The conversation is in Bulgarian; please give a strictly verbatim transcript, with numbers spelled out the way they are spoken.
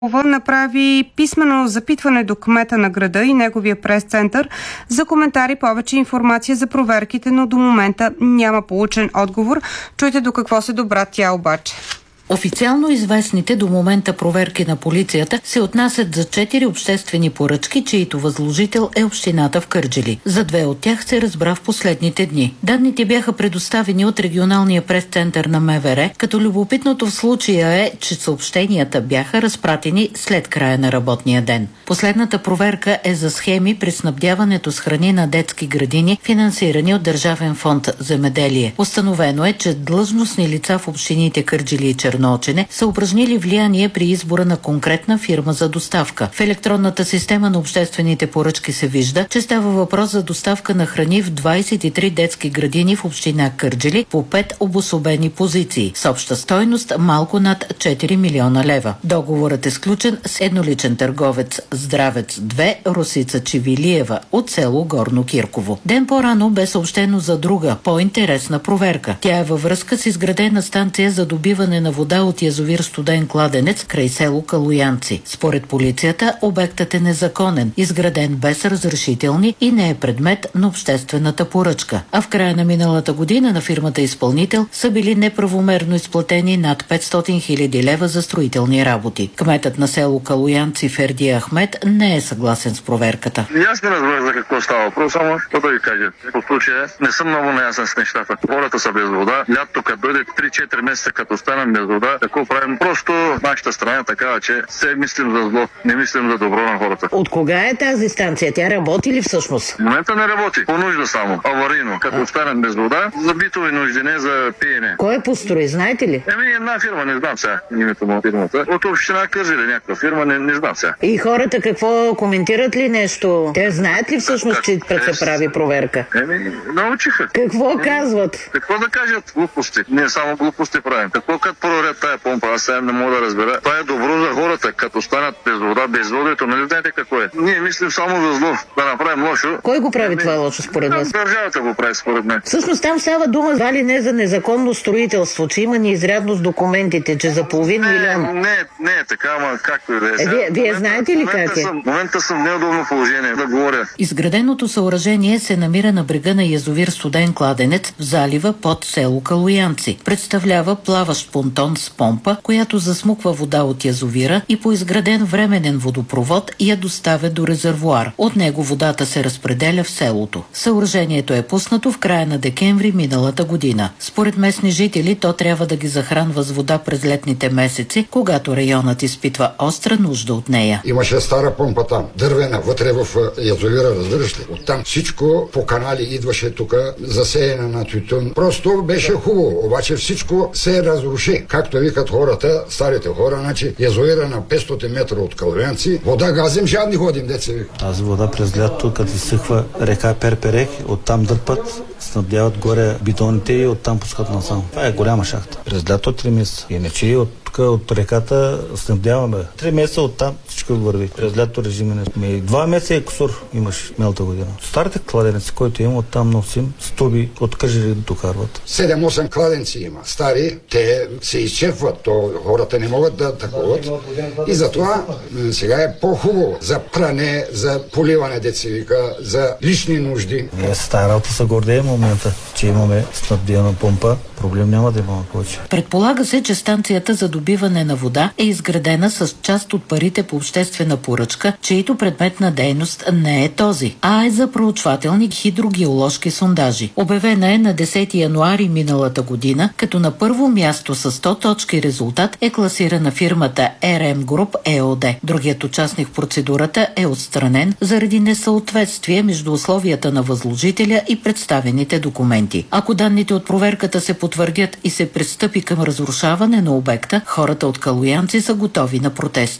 направи писмено запитване до кмета на града и неговия прес-център за коментари, повече информация за проверките, но до момента няма получен отговор. Чуйте до какво се добра тя обаче. Официално известните до момента проверки на полицията се отнасят за четири обществени поръчки, чието възложител е общината в Кърджали. За две от тях се разбра в последните дни. Данните бяха предоставени от регионалния прес-център на МВР, като любопитното в случая е, че съобщенията бяха разпратени след края на работния ден. Последната проверка е за схеми при снабдяването с храни на детски градини, финансирани от Държавен фонд „Земеделие“. Установено е, че длъжностни лица в общините Кърджали и Черночене са упражнили влияние при избора на конкретна фирма за доставка. В електронната система на обществените поръчки се вижда, че става въпрос за доставка на храни в двадесет и три детски градини в община Кърджали по пет обособени позиции с обща стойност малко над четири милиона лева. Договорът е сключен с едноличен търговец Здравец две Росица Чевилиева от село Горно Кирково. Ден по-рано бе съобщено за друга, по-интересна проверка. Тя е във връзка с изградена станция за добиване на вода от язовир Студен кладенец край село Калоянци. Според полицията, обектът е незаконен, изграден без разрешителни и не е предмет на обществената поръчка. А в края на миналата година на фирмата изпълнител са били неправомерно изплатени над петстотин хиляди лева за строителни работи. Кметът на село Калоянци Ферди Ахмед не е съгласен с проверката. Аз не разбрах за какво става въпрос, само какво да ви кажа. По случая не съм много наясен с нещата. Хората са без вода. Лято, като дойде три-четири месеца, като станем без вода, какво правим? Просто нашата страна е такава, че все мислим за зло, не мислим за добро на хората. От кога е тази станция? Тя работи ли всъщност? В момента не работи. По нужда само. Аварийно. Като останем без вода, за битови нужди, не за пиене. Кой е построи, знаете ли? Еми една фирма, не знам сега името на фирмата. От община Кърджали някаква фирма, не, не знам сега. И хората какво коментират ли нещо? Те знаят ли всъщност, как, че пред се прави проверка? Еми, научиха. Какво Еми, казват? Какво да кажат? Глупости. Не само глупости правим. Какво като проверят тая помпа? Аз сега не мога да разбера. Това е добро за хората, като станат без вода, без водето. Нали знаете какво е? Ние мислим само за зло, да направим лошо. Кой го прави това лошо според вас? Държавата го прави според мен. Всъщност там става дума дали не за незаконно строителство, че има неизрядно с документите, че за половин не, милион. Не, не е така, ама както и да е. Е, вие, вие знаете ли как е? В момента съм в неудобно положение да говоря. Изграденото съоръжение се намира на брега на язовир Студен кладенец в залива под село Калоянци. Представлява плаващ понтон с помпа, която засмуква вода от язовира и по изграден временен водопровод я доставя до резервоар. От него водата се разпределя в селото. Съоръжението е пуснато в края на декември миналата година. Според местни жители, то трябва да ги захранва с вода през летните месеци, когато районът изпитва остра нужда от нея. Имаше стара помпа там, дървена, вътре в язовира, разбираш ли? Оттам всичко по канали идваше тук, засеяне на тютюн. Просто беше хубаво, обаче всичко се разруши. Както викат хората, старите хора, значи язовира на петстотин метра от Калоянци, вода газим, жадни ходим, деца вика. Тази вода през лятото, като изсъхва река Перперех, оттам дърпат, снабдяват горе бидоните и оттам пускат насам. Това е голяма шахта. През лято три месеца. Иначе от тук от реката снабдяваме. Три месеца оттам всичко върви. През лято режими не. Два месеца е кусур имаш миналата година. Старите кладенци, които има, оттам носим стуби от Кърджали докарват. седем-осем кладенци има. Стари, те се изчерпват. То хората не могат да атакуват. И затова сега е по-хубаво за пране, за поливане децевика, за лични нужди. Ние с тази работа се гордеем в момента, че имаме снабдена помпа. Проблем няма да има повече. Предполага се, че станцията за добиване на вода е изградена с част от парите по обществена поръчка, чието предмет на дейност не е този, а е за проучвателни хидрогеоложки сондажи. Обявена е на десети януари миналата година, като на първо място с сто точки резултат е класирана фирмата Ер Ем Груп ЕООД. Другият участник в процедурата е отстранен заради несъответствие между условията на възложителя и представените документи. Ако данните от проверката се потвърдят и се пристъпи към разрушаване на обекта, хората от Калоянци са готови на протест.